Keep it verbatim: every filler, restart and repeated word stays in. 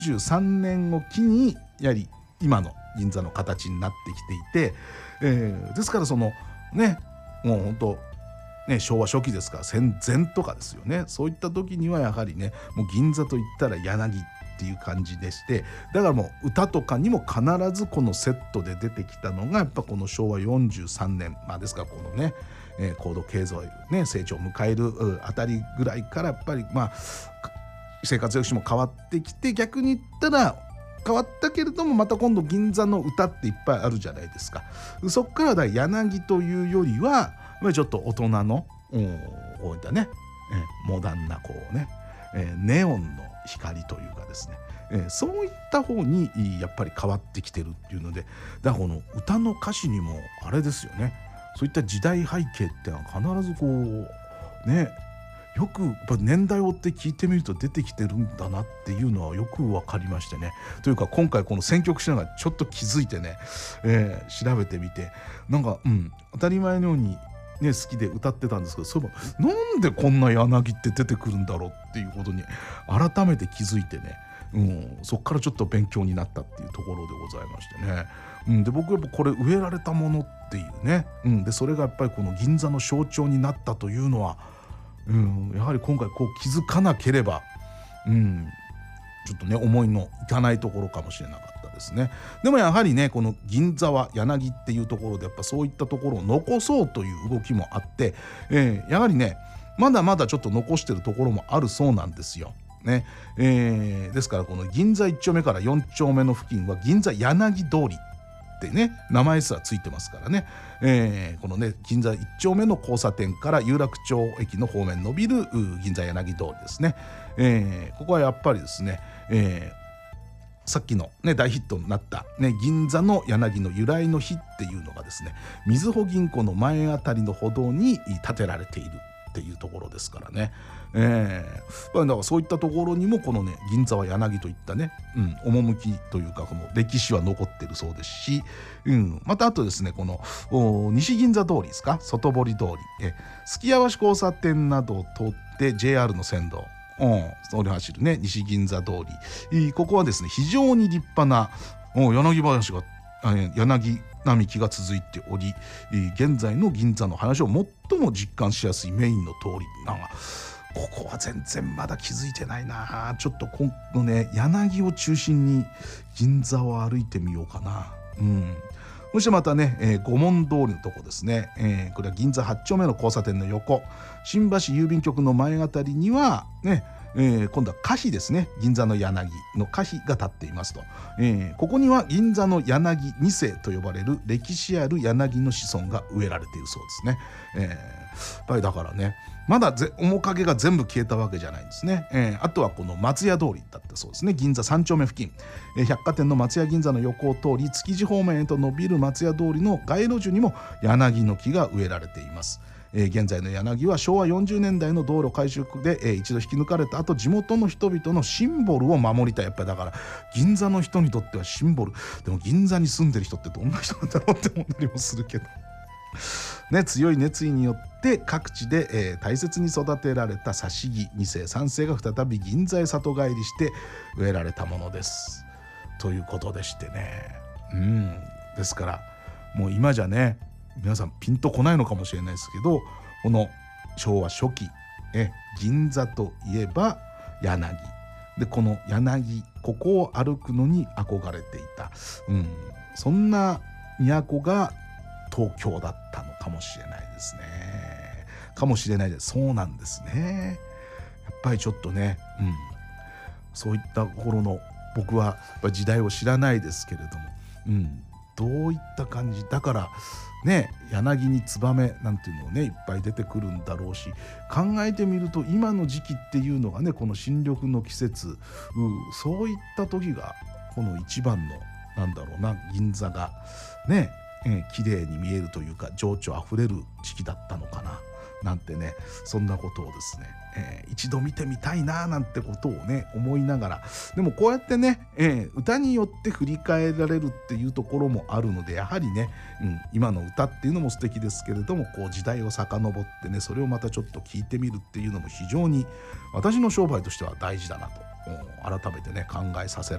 じゅうさんねんを機にやはり今の銀座の形になってきていて、えー、ですからそのねもう本当ね、昭和初期ですから戦前とかですよね。そういった時にはやはりねもう銀座といったら柳っていう感じでして、だからもう歌とかにも必ずこのセットで出てきたのがやっぱこのしょうわよんじゅうさんねん、まあですからこのね、えー、高度経済、ね、成長を迎えるあたりぐらいからやっぱりまあ生活様式も変わってきて、逆に言ったら変わったけれどもまた今度銀座の歌っていっぱいあるじゃないですか。そっからだ柳というよりはちょっと大人のこういったね、えモダンなこうね、えネオンの光というかですね、えそういった方にやっぱり変わってきてるっていうので、だからこの歌の歌詞にもあれですよね、そういった時代背景ってのは必ずこうねよくやっぱ年代を追って聞いてみると出てきてるんだなっていうのはよく分かりましてね。というか今回この選曲しながらちょっと気づいてね、えー、調べてみてなんか、うん、当たり前のように、ね、好きで歌ってたんですけど、そういえばなんでこんな柳って出てくるんだろうっていうことに改めて気づいてね、うん、そっからちょっと勉強になったっていうところでございましてね。うん、で僕やっぱこれ植えられたものっていうね、うん、でそれがやっぱりこの銀座の象徴になったというのは、うん、やはり今回こう気づかなければ、うん、ちょっとね思いのいかないところかもしれなかったですね。でもやはりねこの銀座は柳っていうところでやっぱそういったところを残そうという動きもあって、えー、やはりねまだまだちょっと残してるところもあるそうなんですよ。ねえー、ですからこの銀座いっ丁目からよん丁目の付近は銀座柳通りってね名前すらついてますからね、えー、このね銀座いっ丁目の交差点から有楽町駅の方面伸びる銀座柳通りですね、えー、ここはやっぱりですね、えー、さっきの、ね、大ヒットになった、ね、銀座の柳の由来の日っていうのがですねみずほ銀行の前あたりの歩道に建てられているっていうところですからね、えー、だからそういったところにもこのね銀座は柳といったね、うん、趣というかこの歴史は残ってるそうですし、うん、またあとですねこの西銀座通りですか外堀通りえ数寄屋橋交差点などを通って ジェイアール の線路うん、それ走るね西銀座通り、ここはですね非常に立派な柳林が柳並木が続いており、現在の銀座の話を最も実感しやすいメインの通りなんかここは全然まだ気づいてないな。ちょっと今度ね柳を中心に銀座を歩いてみようかな。うんそしてまたね、えー、五門通りのとこですね、えー、これは銀座はち丁目の交差点の横新橋郵便局の前あたりにはね、えー、今度は歌碑ですね銀座の柳の歌碑が立っていますと、えー、ここには銀座の柳に世と呼ばれる歴史ある柳の子孫が植えられているそうですね、えー、やっぱりだからねまだぜ面影が全部消えたわけじゃないんですね、えー、あとはこの松屋通りだったそうですね銀座さん丁目付近、えー、百貨店の松屋銀座の横を通り築地方面へと伸びる松屋通りの街路樹にも柳の木が植えられています。えー、現在の柳はしょうわよんじゅうねんだいの道路改修で、えー、一度引き抜かれた後地元の人々のシンボルを守りたい。やっぱりだから銀座の人にとってはシンボルでも銀座に住んでる人ってどんな人なんだろうって思ったりもするけどね、強い熱意によって各地で、えー、大切に育てられた挿し木に世さん世が再び銀座へ里帰りして植えられたものですということでしてね、うんですからもう今じゃね皆さんピンとこないのかもしれないですけどこの昭和初期え銀座といえば柳でこの柳ここを歩くのに憧れていた、うん、そんな都が東京だったのかもしれないですね。かもしれないです。そうなんですね。やっぱりちょっとね、うん、そういった頃の僕はやっぱ時代を知らないですけれども、うん、どういった感じだからね柳にツバメなんていうのをねいっぱい出てくるんだろうし考えてみると今の時期っていうのがねこの新緑の季節、うん、そういった時がこの一番のなんだろうな銀座がねえー、綺麗に見えるというか情緒あふれる時期だったのかななんてねそんなことをですね、えー、一度見てみたいななんてことをね思いながらでもこうやってね、えー、歌によって振り返られるっていうところもあるのでやはりね、うん、今の歌っていうのも素敵ですけれどもこう時代を遡ってねそれをまたちょっと聞いてみるっていうのも非常に私の商売としては大事だなと改めてね考えさせ